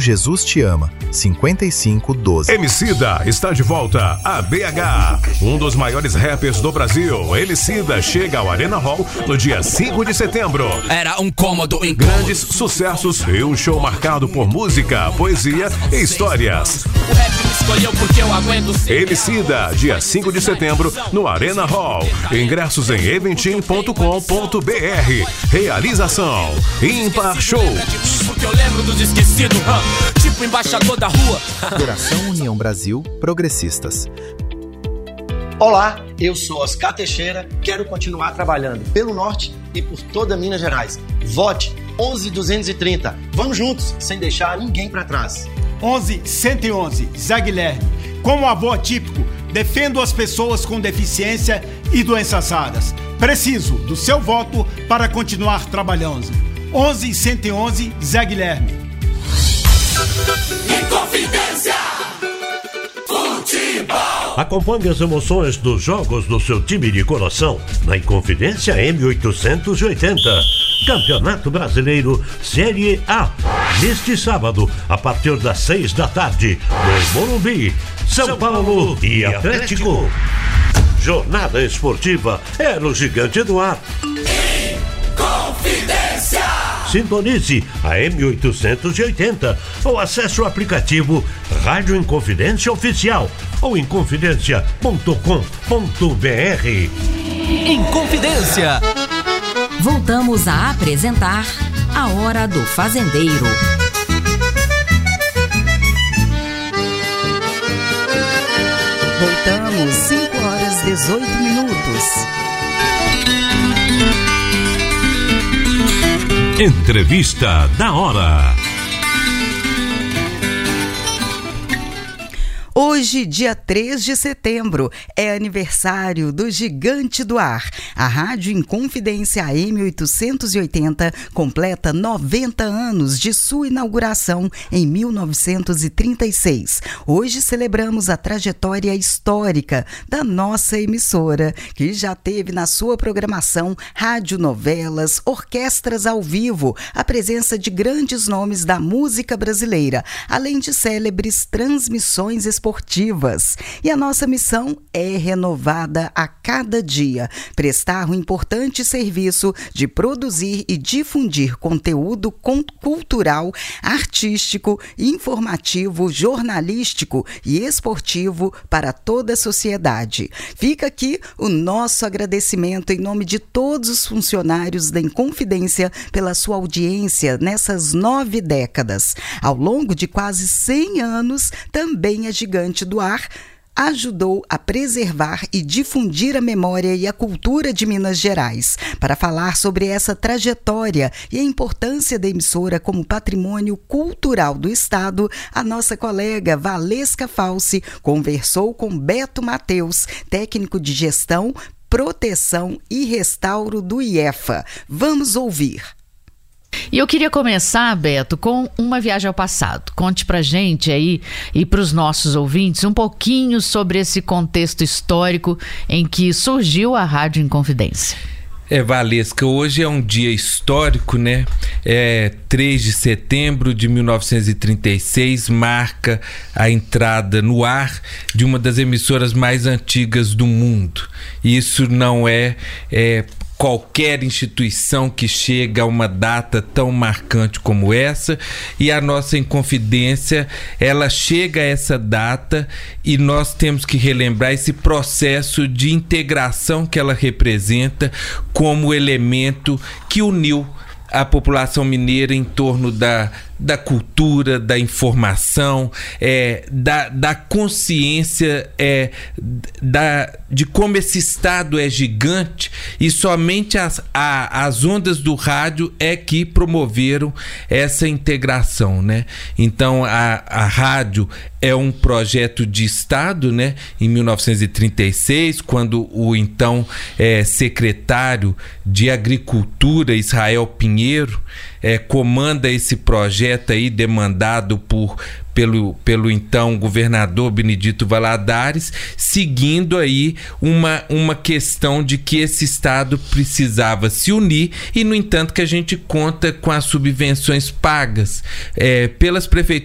Jesus Te Ama, 5512. Emicida está de volta a BH. Um dos maiores rappers do Brasil, Emicida, chega ao Arena Hall no dia 5 de setembro. Era um cômodo em grandes sucessos e um show marcado por música, poesia e histórias. O rap me escolheu porque eu aguento ser. Emicida, dia 5 de setembro no Arena Hall. Ingressos em eventim.com.br. Realização Ímpar Show. Porque eu lembro dos esquecidos, tipo embaixador da rua. Federação União Brasil Progressistas. Olá, eu sou Oscar Teixeira, quero continuar trabalhando pelo Norte e por toda Minas Gerais. Vote 11.230. Vamos juntos, sem deixar ninguém para trás. 11.111, Zé Guilherme. Como avô atípico, defendo as pessoas com deficiência e doenças raras. Preciso do seu voto para continuar trabalhando. 11.111, Zé Guilherme. Inconfidência Futebol. Acompanhe as emoções dos jogos do seu time de coração na Inconfidência M880. Campeonato Brasileiro Série A. Neste sábado, a partir das 6 da tarde, no Morumbi, São Paulo e Atlético. Jornada esportiva é no Gigante do Ar. Inconfidência. Sintonize a M880 ou acesse o aplicativo Rádio Inconfidência Oficial ou inconfidencia.com.br. Inconfidência. Voltamos a apresentar A Hora do Fazendeiro. Voltamos, 5h18. Entrevista da hora. Hoje, dia 3 de setembro, é aniversário do Gigante do Ar. A Rádio Inconfidência AM880 completa 90 anos de sua inauguração em 1936. Hoje celebramos a trajetória histórica da nossa emissora, que já teve na sua programação radionovelas, orquestras ao vivo, a presença de grandes nomes da música brasileira, além de célebres transmissões esportivas. E a nossa missão é renovada a cada dia, prestar um importante serviço de produzir e difundir conteúdo cultural, artístico, informativo, jornalístico e esportivo para toda a sociedade. Fica aqui o nosso agradecimento em nome de todos os funcionários da Inconfidência pela sua audiência nessas 9 décadas. Ao longo de quase 100 anos, também a Gigante do Ar ajudou a preservar e difundir a memória e a cultura de Minas Gerais. Para falar sobre essa trajetória e a importância da emissora como patrimônio cultural do Estado, a nossa colega Valesca Falsi conversou com Beto Mateus, técnico de gestão, proteção e restauro do IEFA. Vamos ouvir. E eu queria começar, Beto, com uma viagem ao passado. Conte pra gente aí e pros nossos ouvintes um pouquinho sobre esse contexto histórico em que surgiu a Rádio Inconfidência. Valesca, hoje é um dia histórico, né? 3 de setembro de 1936 marca a entrada no ar de uma das emissoras mais antigas do mundo. Isso não é qualquer instituição que chega a uma data tão marcante como essa, e a nossa Inconfidência, ela chega a essa data e nós temos que relembrar esse processo de integração que ela representa como elemento que uniu a população mineira em torno da cultura, da informação, da consciência, de como esse estado é gigante, e somente as ondas do rádio é que promoveram essa integração, né? Então a rádio é um projeto de Estado, né? Em 1936, quando o então secretário de Agricultura, Israel Pinheiro, comanda esse projeto aí demandado pelo então governador Benedito Valadares, seguindo aí uma questão de que esse estado precisava se unir, e no entanto que a gente conta com as subvenções pagas pelas prefeituras